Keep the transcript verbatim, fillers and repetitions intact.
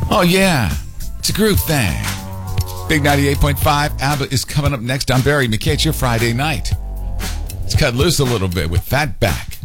Oh, yeah. It's a groove thing. Big ninety-eight point five. ABBA is coming up next. I'm Barry McKay. It's your Friday night. Let's cut loose a little bit with Fat Back.